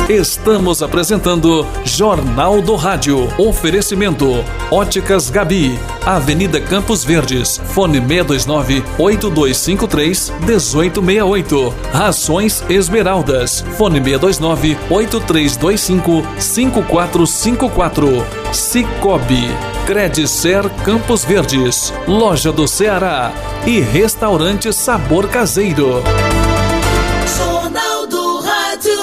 Estamos apresentando Jornal do Rádio. Oferecimento Óticas Gabi, Avenida Campos Verdes, fone 629-8253-1868. Rações Esmeraldas, fone 629-8325-5454. Cicobi, Credicer Campos Verdes, Loja do Ceará e Restaurante Sabor Caseiro. Jornal do Rádio.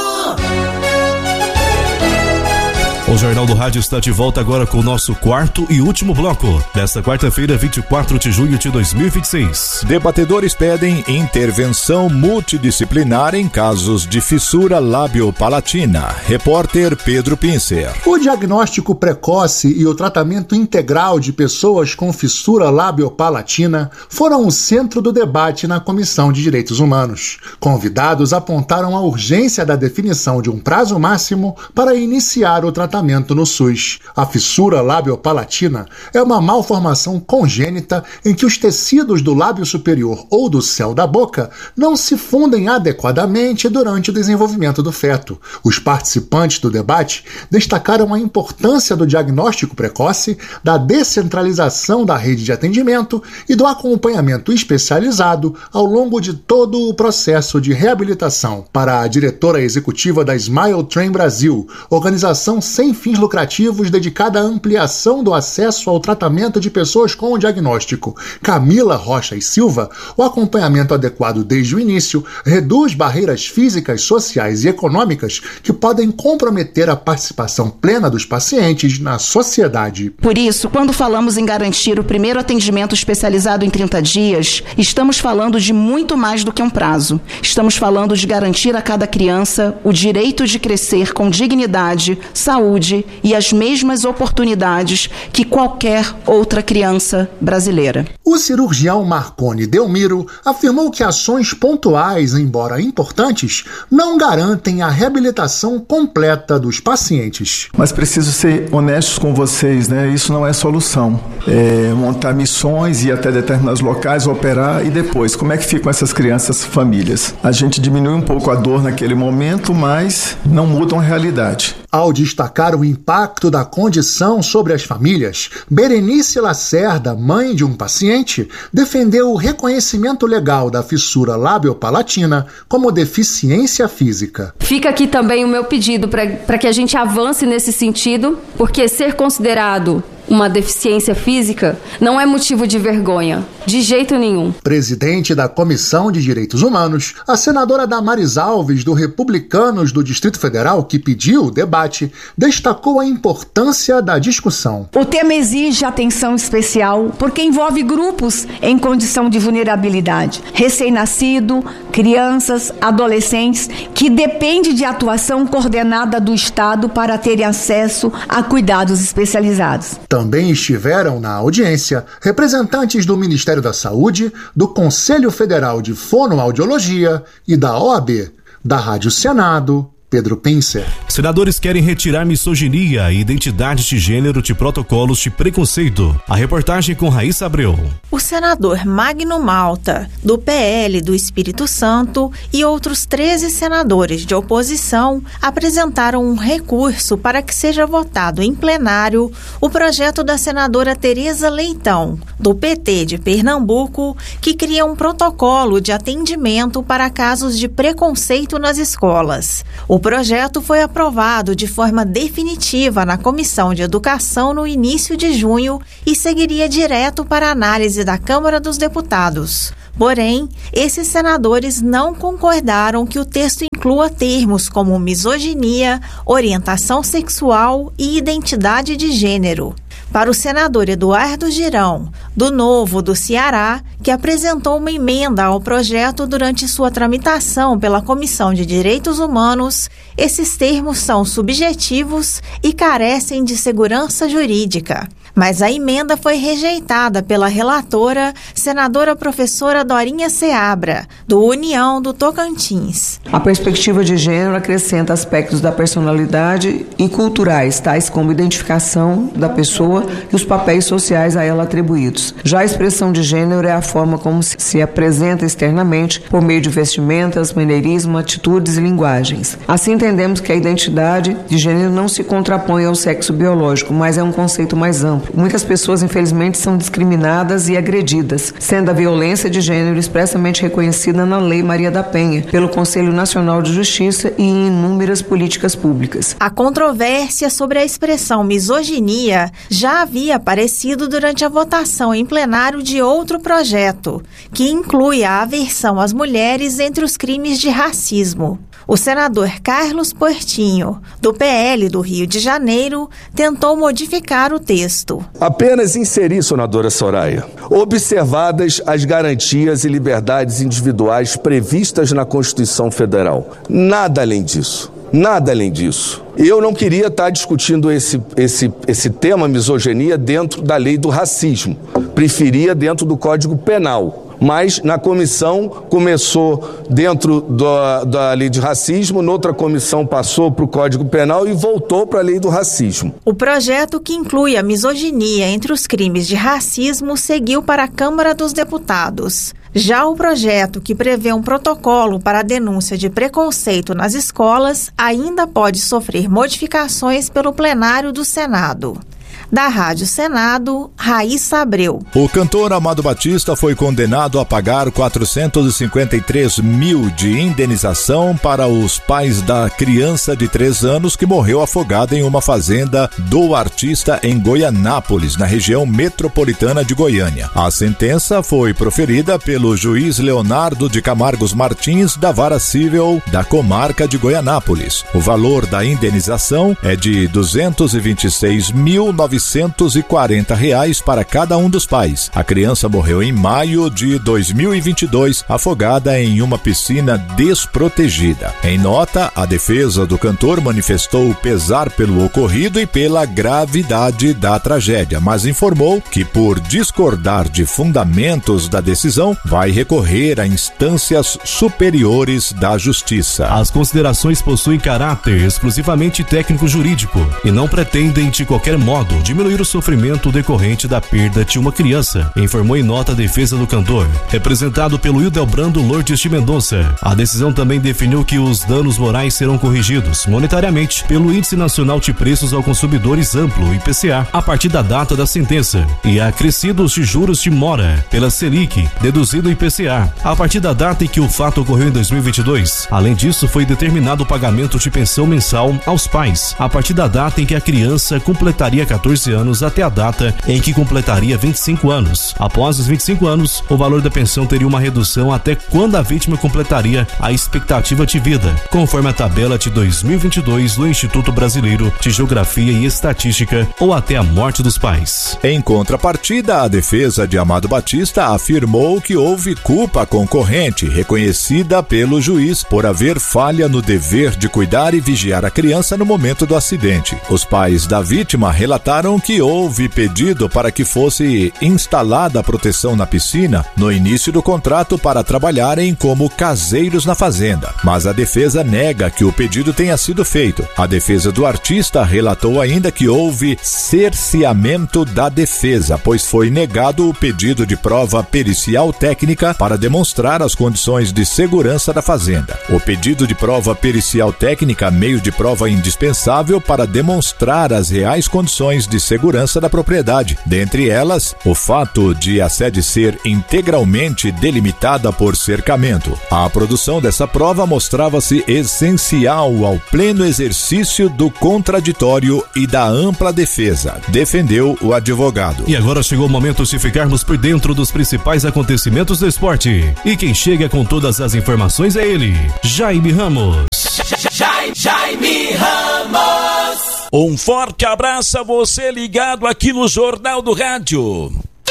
O Jornal do Rádio está de volta agora com o nosso quarto e último bloco, desta quarta-feira, 24 de junho de 2026. Debatedores pedem intervenção multidisciplinar em casos de fissura labiopalatina. Repórter Pedro Pincer. O diagnóstico precoce e o tratamento integral de pessoas com fissura labiopalatina foram o centro do debate na Comissão de Direitos Humanos. Convidados apontaram a urgência da definição de um prazo máximo para iniciar o tratamento no SUS. A fissura labiopalatina é uma malformação congênita em que os tecidos do lábio superior ou do céu da boca não se fundem adequadamente durante o desenvolvimento do feto. Os participantes do debate destacaram a importância do diagnóstico precoce, da descentralização da rede de atendimento e do acompanhamento especializado ao longo de todo o processo de reabilitação. Para a diretora executiva da Smile Train Brasil, organização sem fins lucrativos dedicada à ampliação do acesso ao tratamento de pessoas com o diagnóstico, Camila Rocha e Silva, o acompanhamento adequado desde o início reduz barreiras físicas, sociais e econômicas que podem comprometer a participação plena dos pacientes na sociedade. Por isso, quando falamos em garantir o primeiro atendimento especializado em 30 dias, estamos falando de muito mais do que um prazo. Estamos falando de garantir a cada criança o direito de crescer com dignidade, saúde e as mesmas oportunidades que qualquer outra criança brasileira. O cirurgião Marconi Delmiro afirmou que ações pontuais, embora importantes, não garantem a reabilitação completa dos pacientes. Mas preciso ser honestos com vocês, né? Isso não é solução. Montar missões, ir até determinados locais, operar e depois, como é que ficam essas crianças, famílias? A gente diminui um pouco a dor naquele momento, mas não mudam a realidade. Ao destacar o impacto da condição sobre as famílias, Berenice Lacerda, mãe de um paciente, defendeu o reconhecimento legal da fissura labiopalatina como deficiência física. Fica aqui também o meu pedido para que a gente avance nesse sentido, porque ser considerado uma deficiência física não é motivo de vergonha, de jeito nenhum. Presidente da Comissão de Direitos Humanos, a senadora Damares Alves, do Republicanos do Distrito Federal, que pediu o debate, destacou a importância da discussão. O tema exige atenção especial porque envolve grupos em condição de vulnerabilidade, recém-nascido, crianças, adolescentes, que dependem de atuação coordenada do Estado para terem acesso a cuidados especializados. Também estiveram na audiência representantes do Ministério da Saúde, do Conselho Federal de Fonoaudiologia e da OAB, da Rádio Senado, Pedro Pincer. Senadores querem retirar misoginia e identidade de gênero de protocolos de preconceito. A reportagem com Raíssa Abreu. O senador Magno Malta, do PL do Espírito Santo, e outros 13 senadores de oposição apresentaram um recurso para que seja votado em plenário o projeto da senadora Tereza Leitão, do PT de Pernambuco, que cria um protocolo de atendimento para casos de preconceito nas escolas. O projeto foi aprovado de forma definitiva na Comissão de Educação no início de junho e seguiria direto para a análise da Câmara dos Deputados. Porém, esses senadores não concordaram que o texto inclua termos como misoginia, orientação sexual e identidade de gênero. Para o senador Eduardo Girão, do Novo do Ceará, que apresentou uma emenda ao projeto durante sua tramitação pela Comissão de Direitos Humanos, esses termos são subjetivos e carecem de segurança jurídica. Mas a emenda foi rejeitada pela relatora, senadora professora Dorinha Seabra, do União do Tocantins. A perspectiva de gênero acrescenta aspectos da personalidade e culturais, tais como identificação da pessoa pessoa e os papéis sociais a ela atribuídos. Já a expressão de gênero é a forma como se apresenta externamente por meio de vestimentas, maneirismo, atitudes e linguagens. Assim entendemos que a identidade de gênero não se contrapõe ao sexo biológico, mas é um conceito mais amplo. Muitas pessoas, infelizmente, são discriminadas e agredidas, sendo a violência de gênero expressamente reconhecida na Lei Maria da Penha, pelo Conselho Nacional de Justiça e em inúmeras políticas públicas. A controvérsia sobre a expressão misoginia já havia aparecido durante a votação em plenário de outro projeto, que inclui a aversão às mulheres entre os crimes de racismo. O senador Carlos Portinho, do PL do Rio de Janeiro, tentou modificar o texto. Apenas inserir, senadora Soraya, observadas as garantias e liberdades individuais previstas na Constituição Federal. Nada além disso. Nada além disso. Eu não queria estar discutindo esse tema misoginia dentro da lei do racismo. Preferia dentro do Código Penal. Mas na comissão começou dentro da lei de racismo, noutra comissão passou para o Código Penal e voltou para a lei do racismo. O projeto que inclui a misoginia entre os crimes de racismo seguiu para a Câmara dos Deputados. Já o projeto que prevê um protocolo para a denúncia de preconceito nas escolas ainda pode sofrer modificações pelo plenário do Senado. Da Rádio Senado, Raíssa Abreu. O cantor Amado Batista foi condenado a pagar 453 mil de indenização para os pais da criança de 3 anos que morreu afogada em uma fazenda do artista em Goianápolis, na região metropolitana de Goiânia. A sentença foi proferida pelo juiz Leonardo de Camargos Martins, da Vara Civil da Comarca de Goianápolis. O valor da indenização é de R$ 226.940 para cada um dos pais. A criança morreu em maio de 2022, afogada em uma piscina desprotegida. Em nota, a defesa do cantor manifestou pesar pelo ocorrido e pela gravidade da tragédia, mas informou que, por discordar de fundamentos da decisão, vai recorrer a instâncias superiores da justiça. As considerações possuem caráter exclusivamente técnico-jurídico e não pretendem, de qualquer modo, diminuir o sofrimento decorrente da perda de uma criança, informou em nota a defesa do cantor, representado pelo Hildebrando Lourdes de Mendonça. A decisão também definiu que os danos morais serão corrigidos monetariamente pelo Índice Nacional de Preços ao Consumidores Amplo, IPCA, a partir da data da sentença, e acrescidos de juros de mora pela Selic, deduzido IPCA, a partir da data em que o fato ocorreu em 2022. Além disso, foi determinado o pagamento de pensão mensal aos pais, a partir da data em que a criança completaria 14 anos até a data em que completaria 25 anos. Após os 25 anos, o valor da pensão teria uma redução até quando a vítima completaria a expectativa de vida, conforme a tabela de 2022 do Instituto Brasileiro de Geografia e Estatística, ou até a morte dos pais. Em contrapartida, a defesa de Amado Batista afirmou que houve culpa concorrente, reconhecida pelo juiz, por haver falha no dever de cuidar e vigiar a criança no momento do acidente. Os pais da vítima relataram que houve pedido para que fosse instalada a proteção na piscina no início do contrato para trabalharem como caseiros na fazenda, mas a defesa nega que o pedido tenha sido feito. A defesa do artista relatou ainda que houve cerceamento da defesa, pois foi negado o pedido de prova pericial técnica para demonstrar as condições de segurança da fazenda. O pedido de prova pericial técnica, meio de prova indispensável para demonstrar as reais condições de segurança da propriedade, dentre elas, o fato de a sede ser integralmente delimitada por cercamento. A produção dessa prova mostrava-se essencial ao pleno exercício do contraditório e da ampla defesa, defendeu o advogado. E agora chegou o momento de ficarmos por dentro dos principais acontecimentos do esporte. E quem chega com todas as informações é ele, Jaime Ramos. Jaime Ramos. Um forte abraço a você ligado aqui no Jornal do Rádio.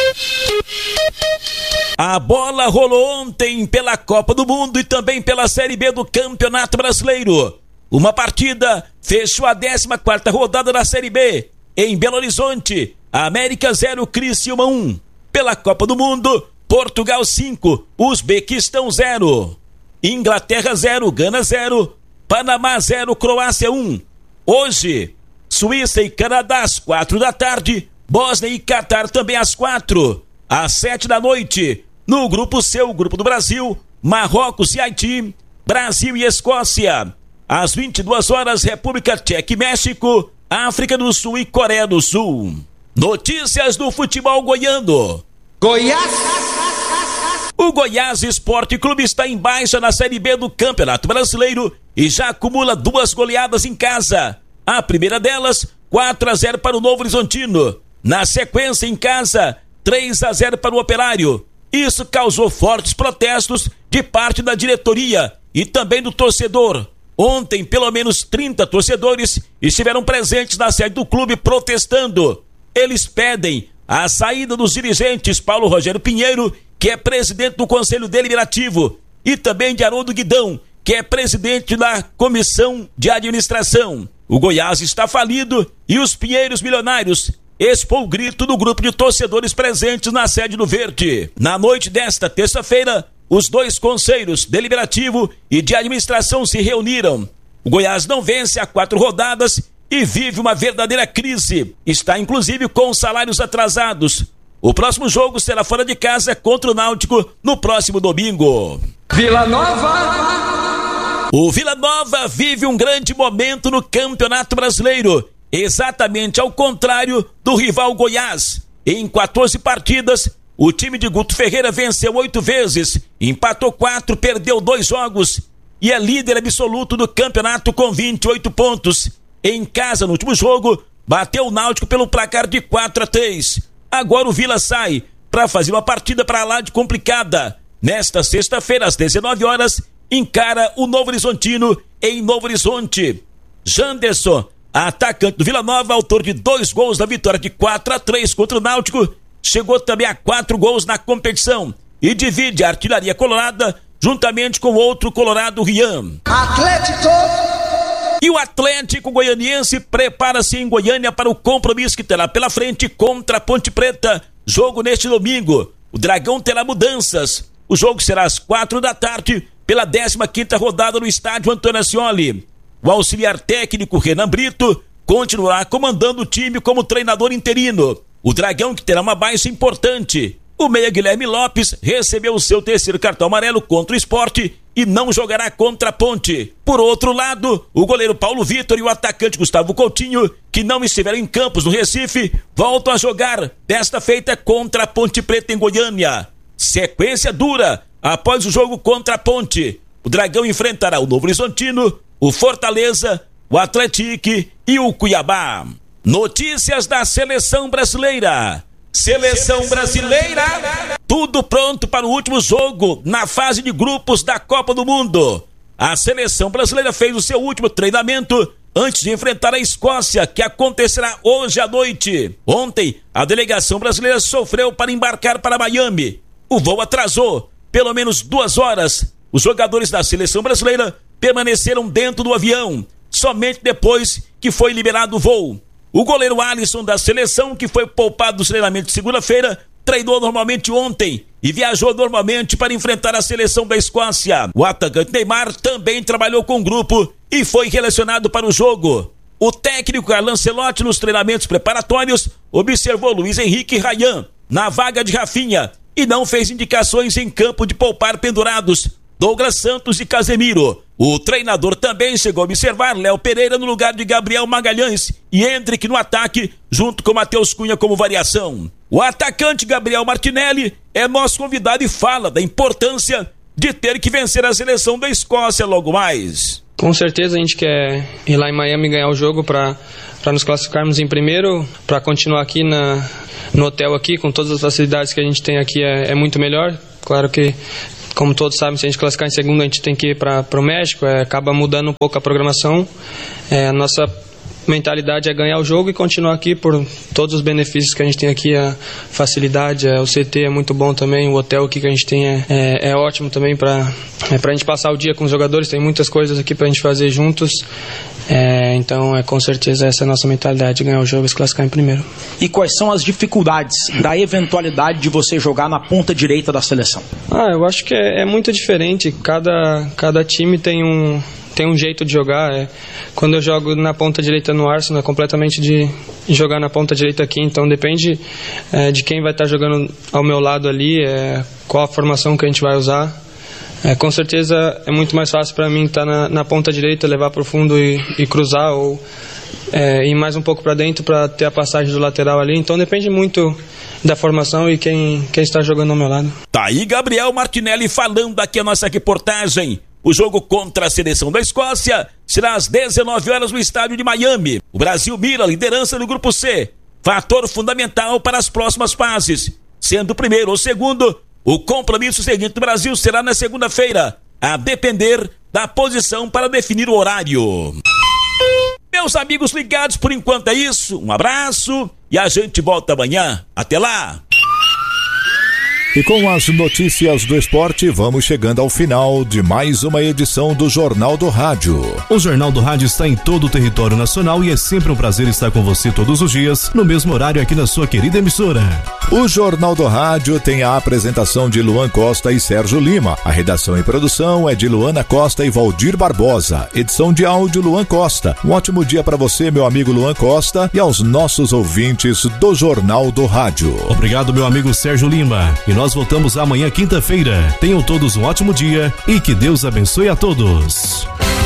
A bola rolou ontem pela Copa do Mundo e também pela Série B do Campeonato Brasileiro. Uma partida fechou a 14ª rodada da Série B. Em Belo Horizonte, América 0, Criciúma 1. Pela Copa do Mundo, Portugal 5, Uzbequistão 0. Inglaterra 0, Gana 0, Panamá 0, Croácia 1. Hoje, Suíça e Canadá às 4 da tarde, Bósnia e Catar também às 4. Às 7 da noite, no grupo C, o grupo do Brasil, Marrocos e Haiti, Brasil e Escócia. Às 22 horas, República Tcheca e México, África do Sul e Coreia do Sul. Notícias do futebol goiano. Goiás! O Goiás Esporte Clube está em baixa na Série B do Campeonato Brasileiro e já acumula 2 goleadas em casa. A primeira delas, 4-0 para o Novo Horizontino. Na sequência, em casa, 3-0 para o Operário. Isso causou fortes protestos de parte da diretoria e também do torcedor. Ontem, pelo menos 30 torcedores estiveram presentes na sede do clube protestando. Eles pedem a saída dos dirigentes Paulo Rogério Pinheiro, que é presidente do Conselho Deliberativo, e também de Haroldo Guidão, que é presidente da Comissão de Administração. O Goiás está falido e os Pinheiros Milionários expôs o grito do grupo de torcedores presentes na sede do Verde. Na noite desta terça-feira, os 2 conselhos, deliberativo e de administração, se reuniram. O Goiás não vence há 4 rodadas e vive uma verdadeira crise. Está inclusive com salários atrasados. O próximo jogo será fora de casa contra o Náutico no próximo domingo. Vila Nova! O Vila Nova vive um grande momento no Campeonato Brasileiro, exatamente ao contrário do rival Goiás. Em 14 partidas, o time de Guto Ferreira venceu 8 vezes, empatou 4, perdeu 2 jogos e é líder absoluto do campeonato com 28 pontos. Em casa, no último jogo, bateu o Náutico pelo placar de 4-3. Agora o Vila sai para fazer uma partida para lá de complicada. Nesta sexta-feira, às 19 horas, encara o Novo Horizontino em Novo Horizonte. Janderson, atacante do Vila Nova, autor de 2 gols da vitória de 4-3 contra o Náutico, chegou também a 4 gols na competição e divide a artilharia colorada juntamente com outro colorado, Rian. Atlético! E o Atlético Goianiense prepara-se em Goiânia para o compromisso que terá pela frente contra a Ponte Preta. Jogo neste domingo. O Dragão terá mudanças. O jogo será às 4 da tarde pela 15ª rodada no estádio Antônio Ascioli. O auxiliar técnico Renan Brito continuará comandando o time como treinador interino. O Dragão, que terá uma baixa importante. O meia Guilherme Lopes recebeu o seu 3º cartão amarelo contra o Sport e não jogará contra a Ponte. Por outro lado, o goleiro Paulo Vitor e o atacante Gustavo Coutinho, que não estiveram em campos no Recife, voltam a jogar, desta feita contra a Ponte Preta em Goiânia. Sequência dura após o jogo contra a Ponte. O Dragão enfrentará o Novo Horizontino, o Fortaleza, o Atlético e o Cuiabá. Notícias da Seleção Brasileira. Seleção Brasileira, tudo pronto para o último jogo na fase de grupos da Copa do Mundo. A Seleção Brasileira fez o seu último treinamento antes de enfrentar a Escócia, que acontecerá hoje à noite. Ontem, a delegação brasileira sofreu para embarcar para Miami. O voo atrasou pelo menos 2 horas. Os jogadores da Seleção Brasileira permaneceram dentro do avião, somente depois que foi liberado o voo. O goleiro Alisson da seleção, que foi poupado do treinamento de segunda-feira, treinou normalmente ontem e viajou normalmente para enfrentar a seleção da Escócia. O atacante Neymar também trabalhou com o grupo e foi relacionado para o jogo. O técnico Carlo Ancelotti, nos treinamentos preparatórios, observou Luiz Henrique e Ryan na vaga de Rafinha e não fez indicações em campo de poupar pendurados Douglas Santos e Casemiro. O treinador também chegou a observar Léo Pereira no lugar de Gabriel Magalhães e Hendrick no ataque, junto com Matheus Cunha como variação. O atacante Gabriel Martinelli é nosso convidado e fala da importância de ter que vencer a seleção da Escócia logo mais. Com certeza a gente quer ir lá em Miami ganhar o jogo para nos classificarmos em primeiro, para continuar aqui no hotel aqui, com todas as facilidades que a gente tem aqui é muito melhor. Claro que, como todos sabem, se a gente classificar em segundo, a gente tem que ir para o México, acaba mudando um pouco a programação. A nossa mentalidade é ganhar o jogo e continuar aqui por todos os benefícios que a gente tem aqui, a facilidade, o CT é muito bom também, o hotel aqui que a gente tem é ótimo também para a gente passar o dia com os jogadores, tem muitas coisas aqui para a gente fazer juntos. Então com certeza essa é a nossa mentalidade, de ganhar o jogo e se classificar em primeiro. E quais são as dificuldades da eventualidade de você jogar na ponta direita da seleção? Eu acho que é muito diferente, cada time tem tem um jeito de jogar. Quando eu jogo na ponta direita no Arsenal, é completamente de jogar na ponta direita aqui, então depende de quem vai estar jogando ao meu lado ali, qual a formação que a gente vai usar. Com certeza é muito mais fácil para mim estar na ponta direita, levar para o fundo e cruzar, ou ir mais um pouco para dentro para ter a passagem do lateral ali. Então depende muito da formação e quem está jogando ao meu lado. Tá aí Gabriel Martinelli falando aqui a nossa reportagem. O jogo contra a seleção da Escócia será às 19 horas no estádio de Miami. O Brasil mira a liderança do grupo C, fator fundamental para as próximas fases. Sendo o primeiro ou segundo, o compromisso seguinte do Brasil será na segunda-feira, a depender da posição para definir o horário. Meus amigos ligados, por enquanto é isso. Um abraço e a gente volta amanhã. Até lá! E com as notícias do esporte, vamos chegando ao final de mais uma edição do Jornal do Rádio. O Jornal do Rádio está em todo o território nacional e é sempre um prazer estar com você todos os dias, no mesmo horário aqui na sua querida emissora. O Jornal do Rádio tem a apresentação de Luan Costa e Sérgio Lima. A redação e produção é de Luana Costa e Valdir Barbosa. Edição de áudio Luan Costa. Um ótimo dia para você, meu amigo Luan Costa, e aos nossos ouvintes do Jornal do Rádio. Obrigado, meu amigo Sérgio Lima. E nós voltamos amanhã, quinta-feira. Tenham todos um ótimo dia e que Deus abençoe a todos.